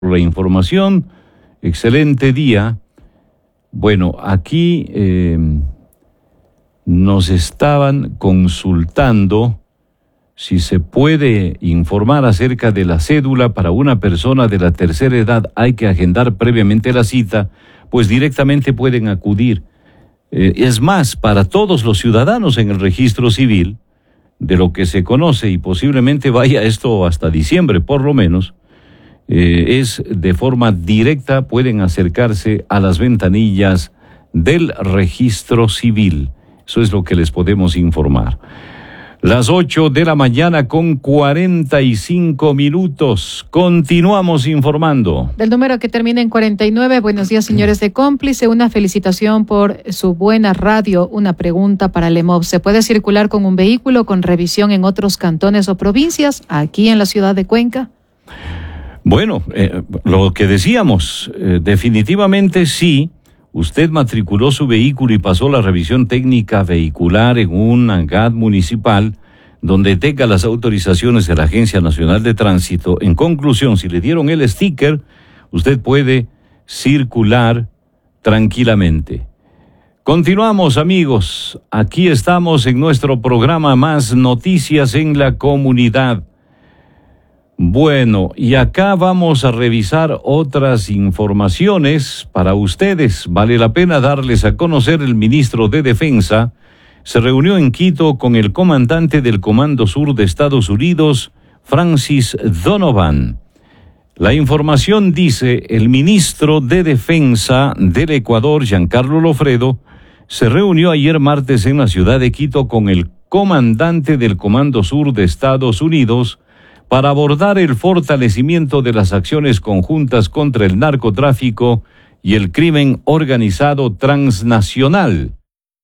la información. Excelente día. Bueno, aquí nos estaban consultando si se puede informar acerca de la cédula para una persona de la tercera edad. Hay que agendar previamente la cita, pues directamente pueden acudir. Es más, para todos los ciudadanos en el registro civil, de lo que se conoce, y posiblemente vaya esto hasta diciembre por lo menos, es de forma directa, pueden acercarse a las ventanillas del registro civil. Eso es lo que les podemos informar. Las 8 de la mañana con 45 minutos. Continuamos informando. Del número que termina en 49, buenos días, señores de Cómplice. Una felicitación por su buena radio. Una pregunta para el EMOB. ¿Se puede circular con un vehículo con revisión en otros cantones o provincias, aquí en la ciudad de Cuenca? Bueno, lo que decíamos, definitivamente sí. Usted matriculó su vehículo y pasó la revisión técnica vehicular en un ANGAD municipal donde tenga las autorizaciones de la Agencia Nacional de Tránsito. En conclusión, si le dieron el sticker, usted puede circular tranquilamente. Continuamos, amigos. Aquí estamos en nuestro programa Más Noticias en la Comunidad. Bueno, y acá vamos a revisar otras informaciones para ustedes. Vale la pena darles a conocer: el ministro de Defensa se reunió en Quito con el comandante del Comando Sur de Estados Unidos, Francis Donovan. La información dice: el ministro de Defensa del Ecuador, Giancarlo Lofredo, se reunió ayer martes en la ciudad de Quito con el comandante del Comando Sur de Estados Unidos para abordar el fortalecimiento de las acciones conjuntas contra el narcotráfico y el crimen organizado transnacional.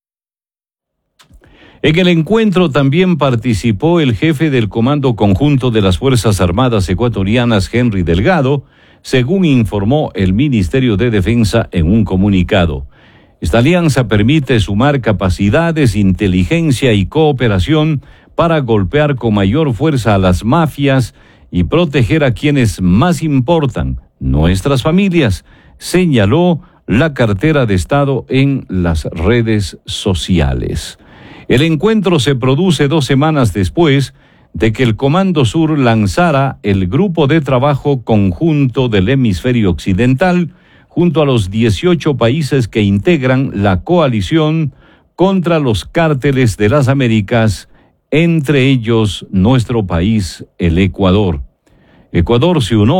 En el encuentro también participó el jefe del Comando Conjunto de las Fuerzas Armadas Ecuatorianas, Henry Delgado, según informó el Ministerio de Defensa en un comunicado. Esta alianza permite sumar capacidades, inteligencia y cooperación para golpear con mayor fuerza a las mafias y proteger a quienes más importan, nuestras familias, señaló la cartera de Estado en las redes sociales. El encuentro se produce 2 semanas después de que el Comando Sur lanzara el Grupo de Trabajo Conjunto del Hemisferio Occidental junto a los 18 países que integran la coalición contra los cárteles de las Américas, entre ellos nuestro país, el Ecuador. Ecuador se unió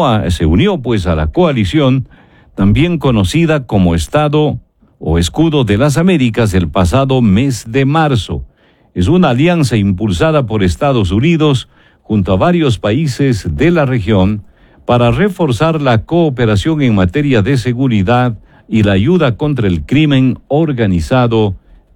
a la coalición, también conocida como Estado o Escudo de las Américas, el pasado mes de marzo. Es una alianza impulsada por Estados Unidos junto a varios países de la región para reforzar la cooperación en materia de seguridad y la ayuda contra el crimen organizado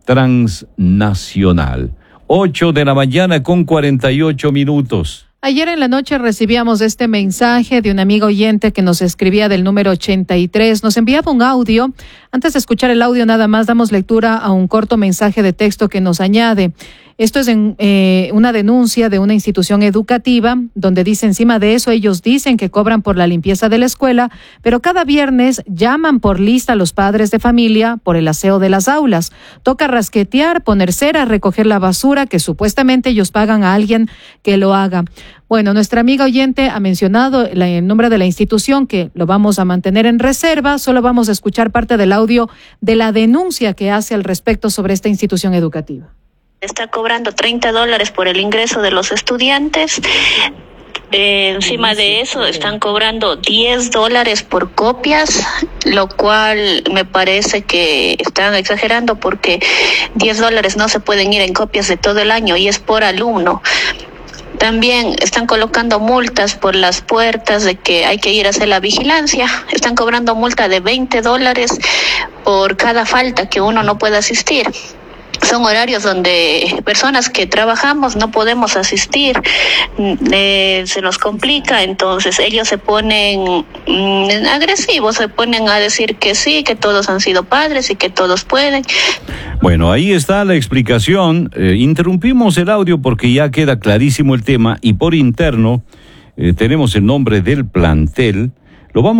transnacional. 8 de la mañana con 48 minutos. Ayer en la noche recibíamos este mensaje de un amigo oyente que nos escribía del número 83. Nos enviaba un audio. Antes de escuchar el audio, nada más damos lectura a un corto mensaje de texto que nos añade. Esto es una denuncia de una institución educativa donde dice: encima de eso ellos dicen que cobran por la limpieza de la escuela, pero cada viernes llaman por lista a los padres de familia por el aseo de las aulas. Toca rasquetear, poner cera, recoger la basura, que supuestamente ellos pagan a alguien que lo haga. Bueno, nuestra amiga oyente ha mencionado el nombre de la institución, que lo vamos a mantener en reserva. Solo vamos a escuchar parte del audio de la denuncia que hace al respecto sobre esta institución educativa. Está cobrando $30 por el ingreso de los estudiantes. Encima de eso están cobrando $10 por copias, lo cual me parece que están exagerando, porque $10 no se pueden ir en copias de todo el año y es por alumno. También están colocando multas por las puertas de que hay que ir a hacer la vigilancia. Están cobrando multa de $20 por cada falta que uno no pueda asistir. Son horarios donde personas que trabajamos no podemos asistir, se nos complica, entonces ellos se ponen agresivos, se ponen a decir que sí, que todos han sido padres y que todos pueden. Bueno, ahí está la explicación. Interrumpimos el audio porque ya queda clarísimo el tema, y por interno tenemos el nombre del plantel. Lo vamos